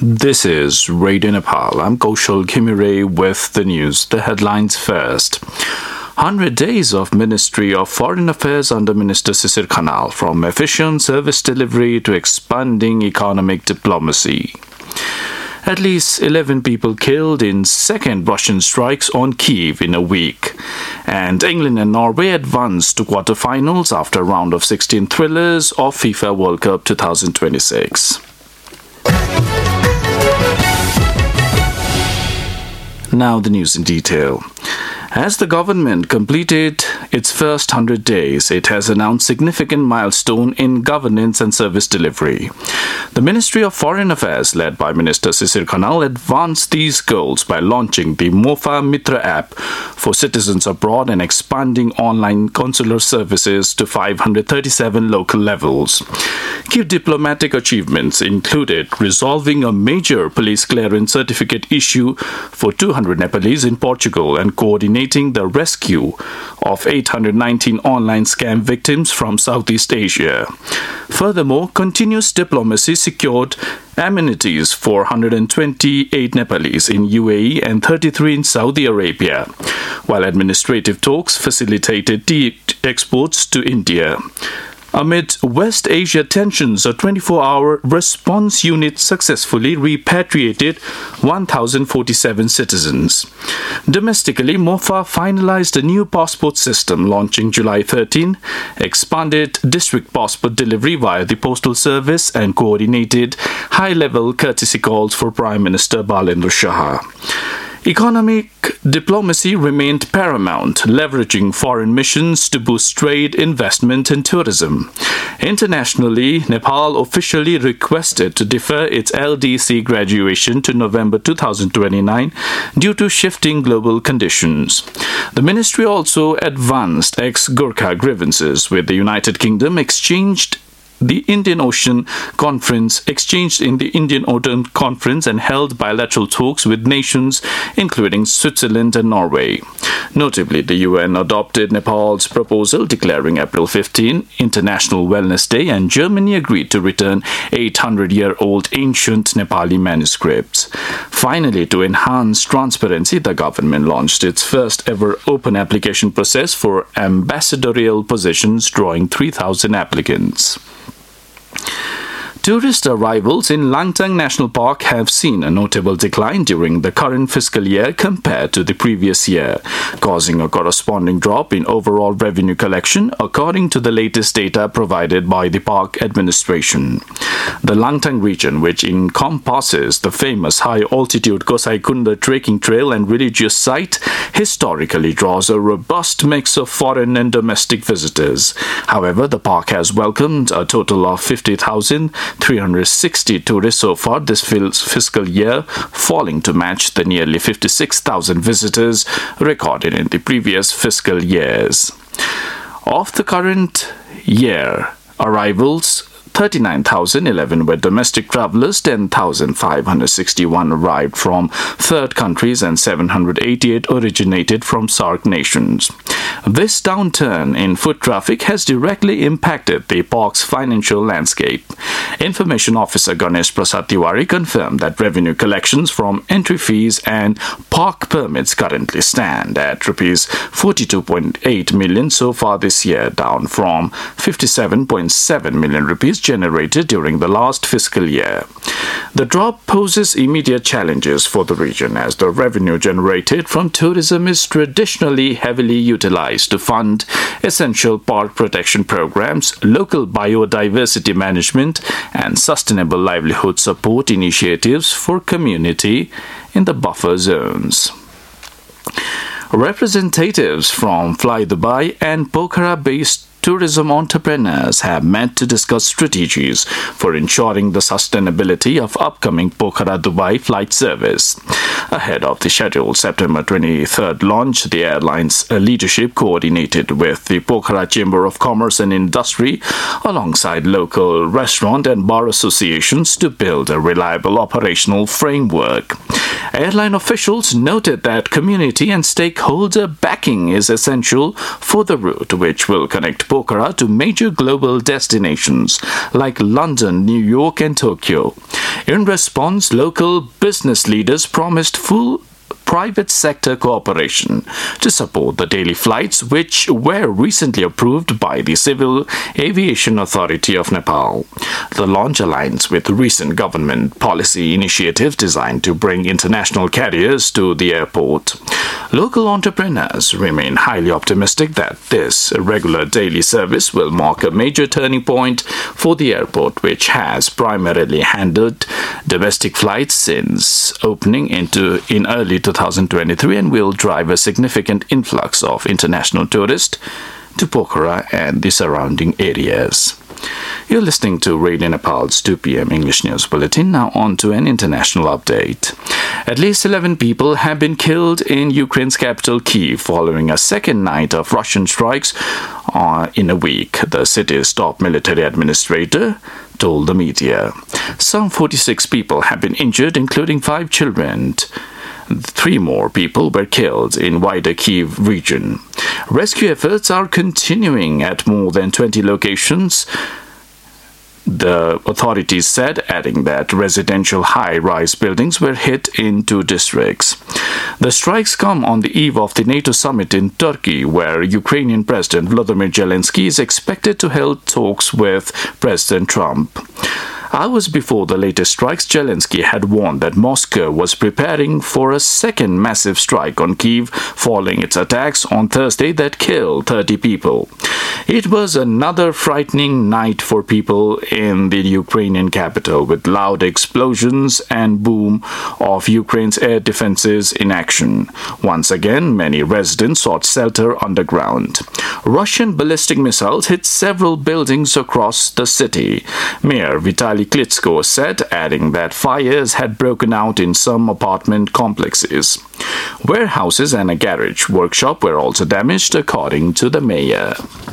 This is Radio Nepal. I'm Kaushal Khimire with the news. The headlines first. 100 days of Ministry of Foreign Affairs under Minister Sisir Khanal, from efficient service delivery to expanding economic diplomacy. At least 11 people killed in second Russian strikes on Kyiv in a week. And England and Norway advanced to quarterfinals after a round of 16 thrillers of FIFA World Cup 2026. Now the news in detail. As the government completed its first 100 days, it has announced significant milestone in governance and service delivery. The Ministry of Foreign Affairs, led by Minister Sisir Khanal, advanced these goals by launching the Mofa Mitra app for citizens abroad and expanding online consular services to 537 local levels. Key diplomatic achievements included resolving a major police clearance certificate issue for 200 Nepalese in Portugal and coordinating the rescue of 819 online scam victims from Southeast Asia. Furthermore, continuous diplomacy secured amenities for 128 Nepalese in UAE and 33 in Saudi Arabia, while administrative talks facilitated tea exports to India. Amid West Asia tensions, a 24-hour response unit successfully repatriated 1,047 citizens. Domestically, Mofa finalized a new passport system launching July 13, expanded district passport delivery via the Postal Service, and coordinated high-level courtesy calls for Prime Minister Balendra Shah. Economic diplomacy remained paramount, leveraging foreign missions to boost trade, investment, and tourism. Internationally, Nepal officially requested to defer its LDC graduation to November 2029 due to shifting global conditions. The ministry also advanced ex-Gurkha grievances with the United Kingdom, exchanged in the Indian Ocean Conference and held bilateral talks with nations including Switzerland and Norway. Notably, the UN adopted Nepal's proposal declaring April 15 International Wellness Day, and Germany agreed to return 800-year-old ancient Nepali manuscripts. Finally, to enhance transparency, the government launched its first ever open application process for ambassadorial positions, drawing 3,000 applicants. Tourist arrivals in Langtang National Park have seen a notable decline during the current fiscal year compared to the previous year, causing a corresponding drop in overall revenue collection, according to the latest data provided by the park administration. The Langtang region, which encompasses the famous high-altitude Gosaikunda trekking trail and religious site, historically draws a robust mix of foreign and domestic visitors. However, the park has welcomed a total of 50,360 tourists so far this fiscal year, falling to match the nearly 56,000 visitors recorded in the previous fiscal years. Of the current year arrivals, 39,011 were domestic travelers, 10,561 arrived from third countries, and 788 originated from SAARC nations. This downturn in foot traffic has directly impacted the park's financial landscape. Information Officer Ganesh Prasad Tiwari confirmed that revenue collections from entry fees and park permits currently stand at Rs 42.8 million so far this year, down from 57.7 million rupees generated during the last fiscal year. The drop poses immediate challenges for the region, as the revenue generated from tourism is traditionally heavily utilized to fund essential park protection programs, local biodiversity management, and sustainable livelihood support initiatives for community in the buffer zones. Representatives from Fly Dubai and Pokhara-based tourism entrepreneurs have met to discuss strategies for ensuring the sustainability of upcoming Pokhara-Dubai flight service. Ahead of the scheduled September 23rd launch, the airline's leadership coordinated with the Pokhara Chamber of Commerce and Industry alongside local restaurant and bar associations to build a reliable operational framework. Airline officials noted that community and stakeholder backing is essential for the route, which will connect Pokhara to major global destinations like London, New York, and Tokyo. In response, local business leaders promised full private sector cooperation to support the daily flights, which were recently approved by the Civil Aviation Authority of Nepal. The launch aligns with recent government policy initiatives designed to bring international carriers to the airport. Local entrepreneurs remain highly optimistic that this regular daily service will mark a major turning point for the airport, which has primarily handled domestic flights since opening in early 2023 and will drive a significant influx of international tourists to Pokhara and the surrounding areas. You're listening to Radio Nepal's 2 p.m. English News Bulletin. Now on to an international update. At least 11 people have been killed in Ukraine's capital Kyiv following a second night of Russian strikes in a week, the city's top military administrator told the media. Some 46 people have been injured, including 5 children. 3 more people were killed in wider Kyiv region. Rescue efforts are continuing at more than 20 locations, the authorities said, adding that residential high-rise buildings were hit in 2 districts. The strikes come on the eve of the NATO summit in Turkey, where Ukrainian President Volodymyr Zelensky is expected to hold talks with President Trump. Hours before the latest strikes, Zelensky had warned that Moscow was preparing for a second massive strike on Kyiv following its attacks on Thursday that killed 30 people. It was another frightening night for people in the Ukrainian capital, with loud explosions and boom of Ukraine's air defenses in action. Once again, many residents sought shelter underground. Russian ballistic missiles hit several buildings across the city, Mayor Vitaly Klitschko said, adding that fires had broken out in some apartment complexes. Warehouses and a garage workshop were also damaged, according to the mayor.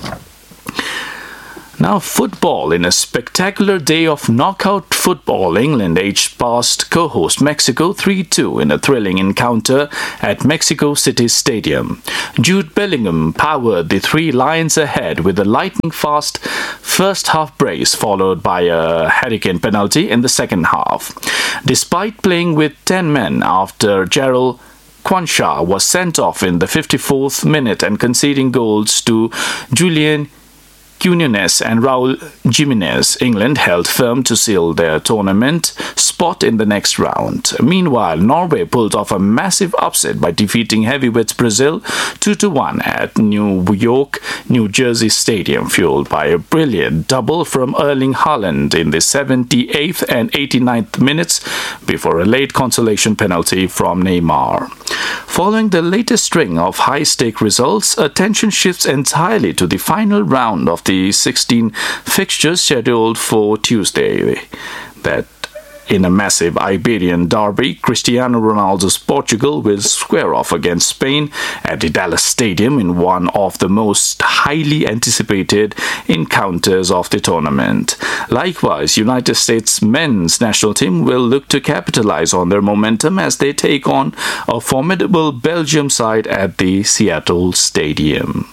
Now, football. In a spectacular day of knockout football, England edged past co-host Mexico 3-2 in a thrilling encounter at Mexico City Stadium. Jude Bellingham powered the 3 Lions ahead with a lightning-fast first-half brace, followed by a hurricane penalty in the second half. Despite playing with 10 men after Jarrell Quanshaw was sent off in the 54th minute and conceding goals to Julian Quinones and Raul Jimenez, England held firm to seal their tournament spot in the next round. Meanwhile, Norway pulled off a massive upset by defeating heavyweights Brazil 2-1 at New York, New Jersey Stadium, fueled by a brilliant double from Erling Haaland in the 78th and 89th minutes before a late consolation penalty from Neymar. Following the latest string of high-stake results, attention shifts entirely to the final round of the 16 fixtures scheduled for Tuesday. That in a massive Iberian derby, Cristiano Ronaldo's Portugal will square off against Spain at the Dallas Stadium in one of the most highly anticipated encounters of the tournament. Likewise, United States men's national team will look to capitalize on their momentum as they take on a formidable Belgium side at the Seattle Stadium.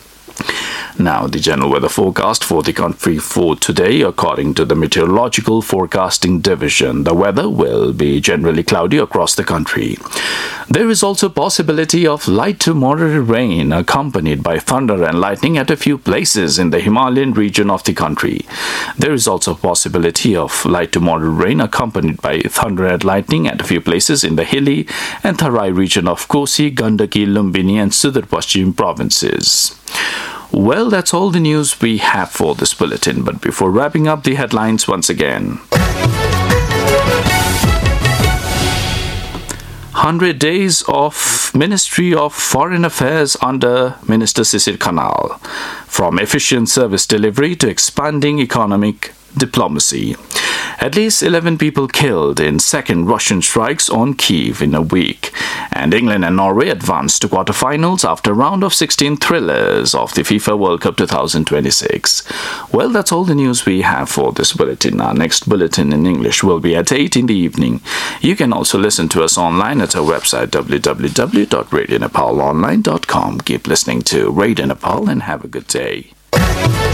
Now, the general weather forecast for the country for today. According to the Meteorological Forecasting Division, the weather will be generally cloudy across the country. There is also possibility of light to moderate rain accompanied by thunder and lightning at a few places in the Himalayan region of the country. There is also possibility of light to moderate rain accompanied by thunder and lightning at a few places in the hilly and Tarai region of Kosi, Gandaki, Lumbini and Sudar Paschim provinces. Well, that's all the news we have for this bulletin, but before wrapping up the headlines once again. 100 days of Ministry of Foreign Affairs under Minister Sisir Khanal. From efficient service delivery to expanding economic diplomacy. At least 11 people killed in second Russian strikes on Kyiv in a week. And England and Norway advanced to quarterfinals after round of 16 thrillers of the FIFA World Cup 2026. Well, that's all the news we have for this bulletin. Our next bulletin in English will be at 8 in the evening. You can also listen to us online at our website www.radionepalonline.com. Keep listening to Radio Nepal and have a good day.